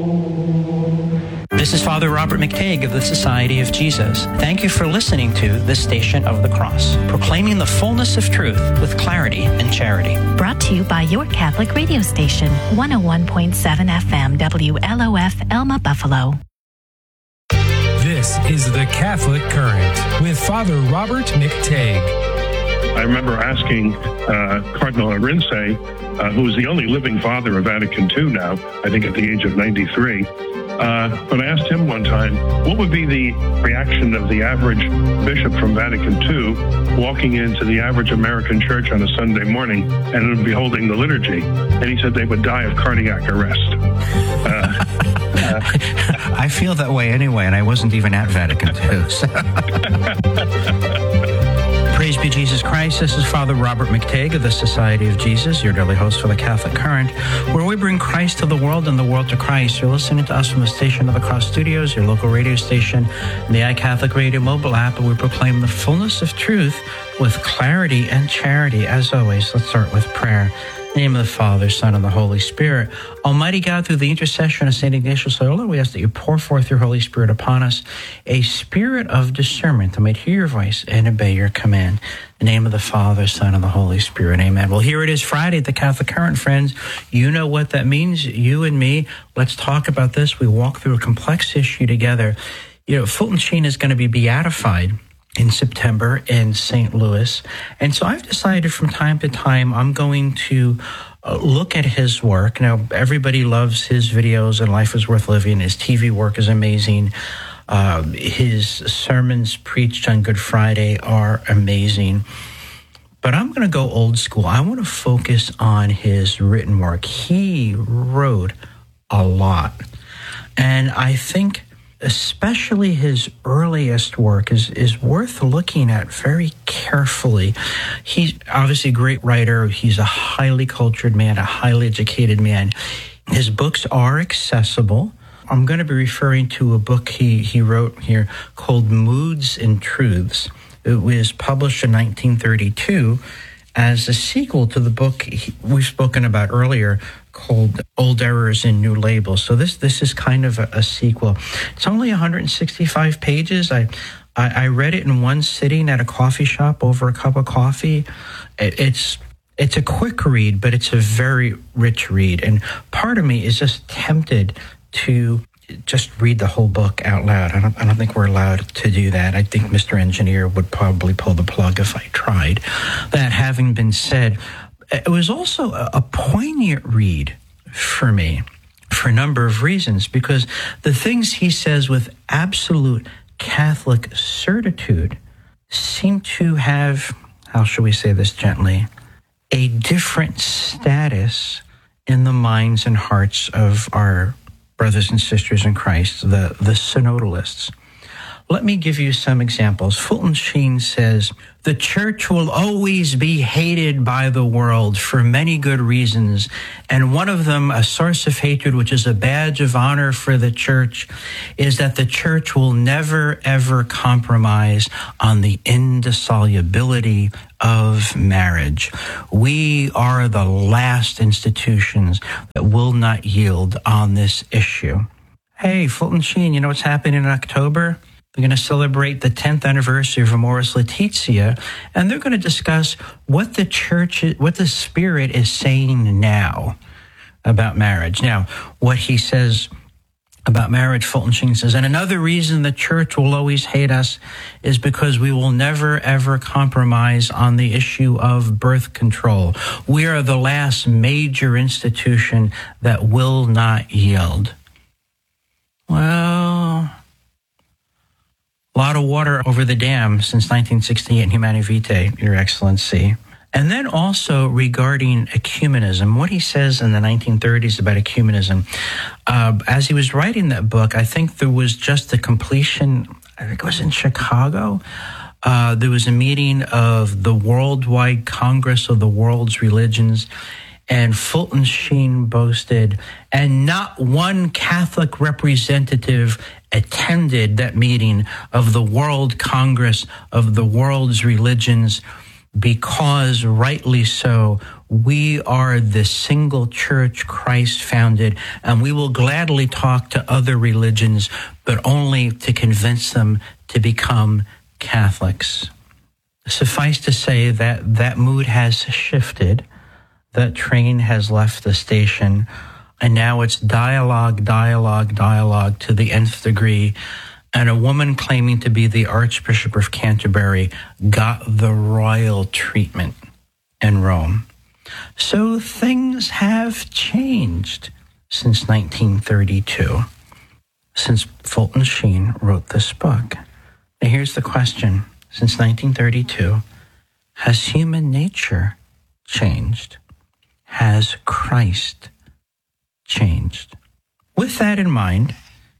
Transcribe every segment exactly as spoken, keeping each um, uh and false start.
This is Father Robert McTague of the Society of Jesus. Thank you for listening to The Station of the Cross, proclaiming the fullness of truth with clarity and charity. Brought to you by your Catholic radio station, one oh one point seven F M W L O F Elma Buffalo. This is The Catholic Current with Father Robert McTague. I remember asking uh, Cardinal Arinze, uh, who is the only living father of Vatican two now, I think at the age of ninety-three, uh, but I asked him one time, what would be the reaction of the average bishop from Vatican two walking into the average American church on a Sunday morning and beholding the liturgy? And he said they would die of cardiac arrest. Uh, uh, I feel that way anyway, and I wasn't even at Vatican two. So. Praise be Jesus Christ. This is Father Robert McTague of the Society of Jesus, your daily host for the Catholic Current, where we bring Christ to the world and the world to Christ. You're listening to us from the Station of the Cross Studios, your local radio station, and the iCatholic Radio mobile app, and we proclaim the fullness of truth with clarity and charity. As always, let's start with prayer. In the name of the Father, Son, and the Holy Spirit. Almighty God, through the intercession of Saint Ignatius Loyola, we ask that you pour forth your Holy Spirit upon us, a spirit of discernment that might hear your voice and obey your command. In the name of the Father, Son, and the Holy Spirit. Amen. Well, here it is Friday at the Catholic Current, friends. You know what that means. You and me, let's talk about this. We walk through a complex issue together. You know, Fulton Sheen is going to be beatified in September in Saint Louis. And so I've decided from time to time I'm going to uh, look at his work. Now, everybody loves his videos and Life is Worth Living. His T V work is amazing. Uh, his sermons preached on Good Friday are amazing. But I'm going to go old school. I want to focus on his written work. He wrote a lot. And I think especially his earliest work is, is worth looking at very carefully. He's obviously a great writer. He's a highly cultured man, a highly educated man. His books are accessible. I'm going to be referring to a book he, he wrote here called Moods and Truths. It was published in nineteen thirty-two as a sequel to the book he, we've spoken about earlier called Old Errors in New Labels. So this this is kind of a, a sequel. It's only one hundred sixty-five pages. I, I I read it in one sitting at a coffee shop over a cup of coffee. It, it's it's a quick read, but it's a very rich read. And part of me is just tempted to just read the whole book out loud. I don't, I don't think we're allowed to do that. I think Mister Engineer would probably pull the plug if I tried. That having been said, it was also a poignant read for me for a number of reasons, because the things he says with absolute Catholic certitude seem to have, how shall we say this gently, a different status in the minds and hearts of our brothers and sisters in Christ, the, the synodalists. Let me give you some examples. Fulton Sheen says, the church will always be hated by the world for many good reasons, and one of them, a source of hatred, which is a badge of honor for the church, is that the church will never, ever compromise on the indissolubility of marriage. We are the last institutions that will not yield on this issue. Hey, Fulton Sheen, you know what's happening in October? They're going to celebrate the tenth anniversary of Amoris Laetitia, and they're going to discuss what the church, what the Spirit is saying now about marriage. Now, what he says about marriage, Fulton Sheen says, and another reason the church will always hate us is because we will never, ever compromise on the issue of birth control. We are the last major institution that will not yield. Well, a lot of water over the dam since nineteen sixty-eight in Humanae Vitae, Your Excellency. And then also regarding ecumenism, what he says in the nineteen thirties about ecumenism, uh, as he was writing that book, I think there was just the completion, I think it was in Chicago, uh, there was a meeting of the Worldwide Congress of the World's Religions, and Fulton Sheen boasted, and not one Catholic representative attended that meeting of the World Congress of the World's Religions, because rightly so, we are the single church Christ founded, and we will gladly talk to other religions, but only to convince them to become Catholics. Suffice to say that that mood has shifted. That train has left the station, and now it's dialogue, dialogue, dialogue to the nth degree. And a woman claiming to be the Archbishop of Canterbury got the royal treatment in Rome. So things have changed since nineteen thirty-two, since Fulton Sheen wrote this book. Now here's the question. Since nineteen thirty-two, has human nature changed? Has Christ changed? With that in mind,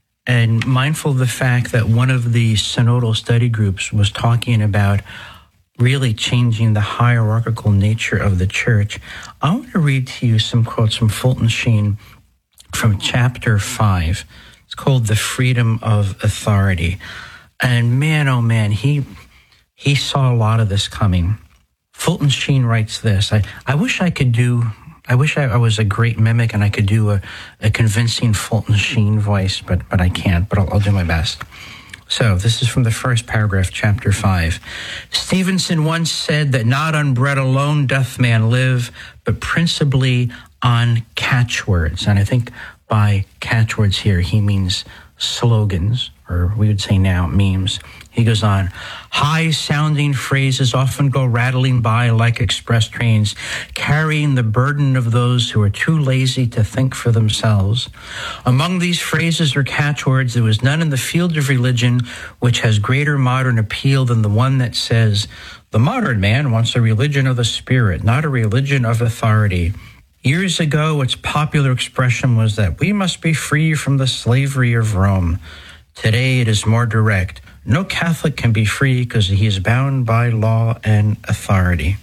and mindful of the fact that one of the synodal study groups was talking about really changing the hierarchical nature of the church, I want to read to you some quotes from Fulton Sheen from chapter five. It's called The Freedom of Authority. And man, oh man, he he saw a lot of this coming. Fulton Sheen writes this, I, I wish I could do, I wish I, I was a great mimic and I could do a, a convincing Fulton Sheen voice, but but I can't, but I'll, I'll do my best. So this is from the first paragraph, chapter five. Stevenson once said that not on bread alone doth man live, but principally on catchwords. And I think by catchwords here, he means slogans, or we would say now memes. He goes on, high-sounding phrases often go rattling by like express trains, carrying the burden of those who are too lazy to think for themselves. Among these phrases or catchwords, there was none in the field of religion which has greater modern appeal than the one that says, the modern man wants a religion of the spirit, not a religion of authority. Years ago, its popular expression was that we must be free from the slavery of Rome. Today, it is more direct. No Catholic can be free because he is bound by law and authority.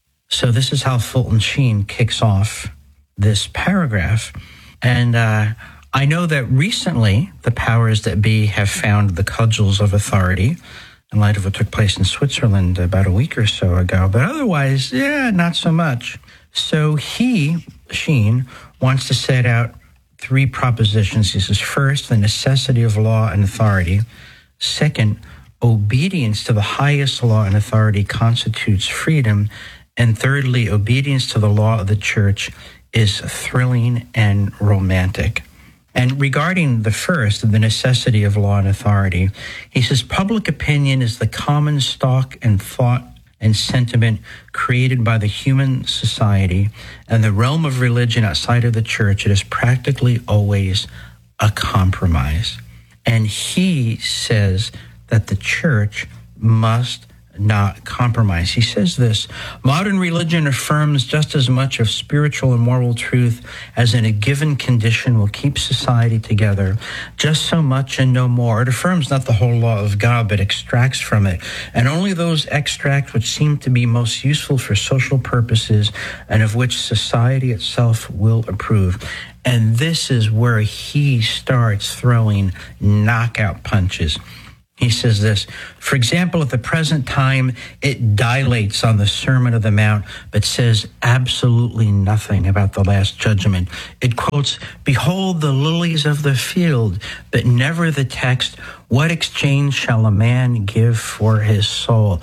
So this is how Fulton Sheen kicks off this paragraph. And uh, I know that recently the powers that be have found the cudgels of authority in light of what took place in Switzerland about a week or so ago. But otherwise, yeah, not so much. So he, Sheen, wants to set out three propositions. He says, first, the necessity of law and authority. Second, obedience to the highest law and authority constitutes freedom. And thirdly, obedience to the law of the church is thrilling and romantic. And regarding the first, the necessity of law and authority, he says, public opinion is the common stock and thought and sentiment created by the human society, and the realm of religion outside of the church, it is practically always a compromise. And he says that the church must not compromise. He says this, modern religion affirms just as much of spiritual and moral truth as in a given condition will keep society together, just so much and no more. It affirms not the whole law of God, but extracts from it, and only those extracts which seem to be most useful for social purposes and of which society itself will approve. And this is where he starts throwing knockout punches. He says this, for example, at the present time, it dilates on the Sermon on the Mount, but says absolutely nothing about the Last Judgment. It quotes, behold the lilies of the field, but never the text, what exchange shall a man give for his soul?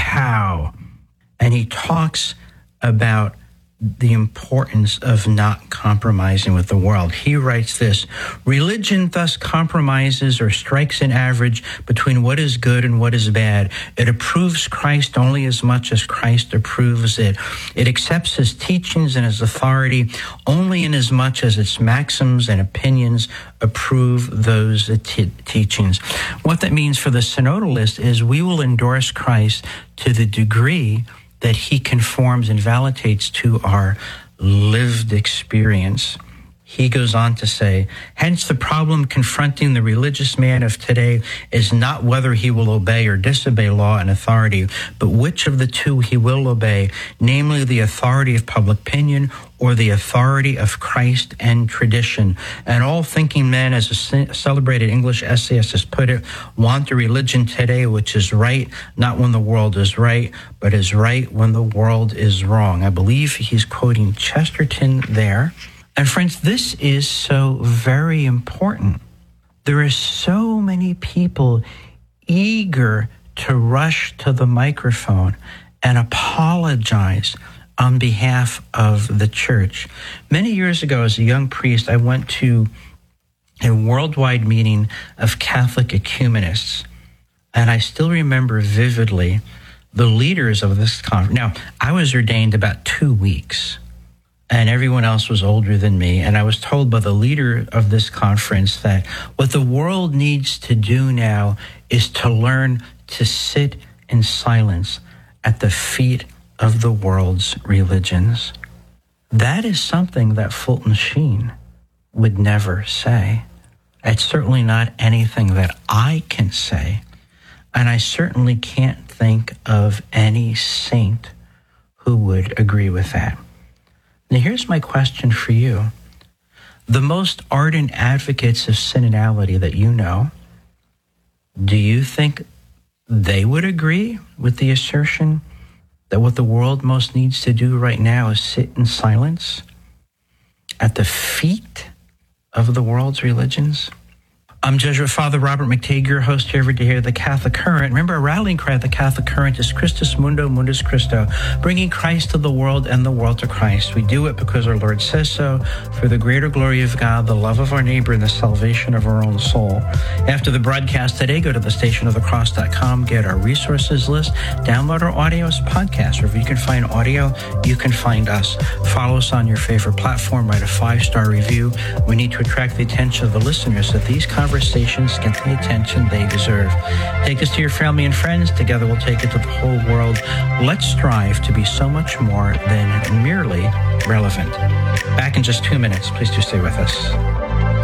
Pow! And he talks about the importance of not compromising with the world. He writes this, religion thus compromises or strikes an average between what is good and what is bad. It approves Christ only as much as Christ approves it. It accepts his teachings and his authority only in as much as its maxims and opinions approve those t- teachings. What that means for the synodalist is we will endorse Christ to the degree that he conforms and validates to our lived experience. He goes on to say, hence the problem confronting the religious man of today is not whether he will obey or disobey law and authority, but which of the two he will obey, namely the authority of public opinion or the authority of Christ and tradition. And all thinking men, as a celebrated English essayist has put it, want a religion today which is right, not when the world is right, but is right when the world is wrong. I believe he's quoting Chesterton there. And friends, this is so very important. There are so many people eager to rush to the microphone and apologize on behalf of the church. Many years ago, as a young priest, I went to a worldwide meeting of Catholic ecumenists, and I still remember vividly the leaders of this conference. Now, I was ordained about two weeks. And everyone else was older than me. And I was told by the leader of this conference that what the world needs to do now is to learn to sit in silence at the feet of the world's religions. That is something that Fulton Sheen would never say. It's certainly not anything that I can say. And I certainly can't think of any saint who would agree with that. Now, here's my question for you. The most ardent advocates of synodality that you know, do you think they would agree with the assertion that what the world most needs to do right now is sit in silence at the feet of the world's religions? I'm Jesuit Father Robert McTague, your host here every day here, The Catholic Current. Remember, our rallying cry at The Catholic Current is Christus Mundo, Mundus Christo, bringing Christ to the world and the world to Christ. We do it because our Lord says so, for the greater glory of God, the love of our neighbor, and the salvation of our own soul. After the broadcast today, go to the station of the cross dot com, get our resources list, download our audio as podcasts. Wherever you can find audio, you can find us. Follow us on your favorite platform, write a five-star review. We need to attract the attention of the listeners that these conversations Conversations get the attention they deserve. Take this to your family and friends. Together we'll take it to the whole world. Let's strive to be so much more than merely relevant. Back in just two minutes. Please do stay with us.